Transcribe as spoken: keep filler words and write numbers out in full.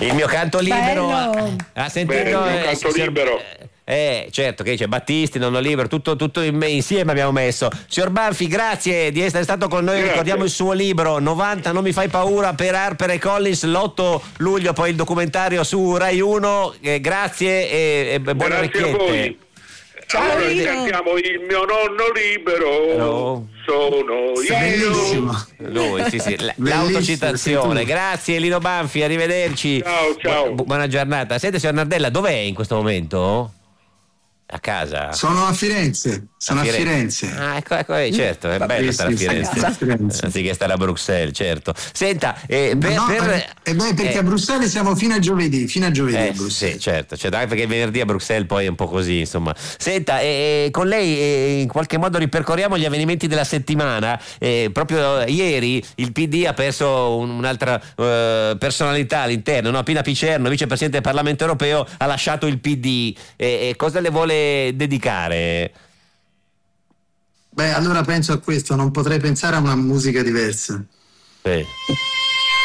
Il mio canto libero. Bello. Ha sentito? Bene, il mio eh, canto signor- libero. Eh, certo che c'è Battisti, Nonno Libero, tutto, tutto in- insieme abbiamo messo. Signor Banfi, grazie di essere stato con noi. Grazie. Ricordiamo il suo libro novanta Non mi fai paura per Harper e Collins, l'otto luglio, poi il documentario su Rai uno. Eh, grazie e, e buone Grazie a orecchiette. voi. Ciao, Allora Lino. cantiamo Il mio nonno libero. Hello. Sono Bellissimo. io. Lui, sì, sì, l- Bellissimo, l'autocitazione. sei tu. Grazie Lino Banfi, arrivederci. Ciao, ciao. Bu- buona giornata. Sente signor Nardella, dov'è in questo momento? A casa? Sono a Firenze, sono a Firenze. Ah, ecco, ecco, eh, certo, è bello Sì, stare a sì, sì, Firenze, a Firenze. anziché stare a Bruxelles, certo. Senta, eh, per, No, per- eh, eh, beh, perché eh, a Bruxelles siamo fino a giovedì, fino a giovedì a eh, Bruxelles. sì, certo, certo, anche perché venerdì a Bruxelles poi è un po' così, insomma. Senta, eh, con lei eh, in qualche modo ripercorriamo gli avvenimenti della settimana. Eh, proprio ieri il P D ha perso un- un'altra eh, personalità all'interno, no? Pina Picerno, vicepresidente del Parlamento europeo, ha lasciato il P D. Eh, eh, cosa le vuole dedicare? Beh, allora penso a questo, non potrei pensare a una musica diversa. Sì.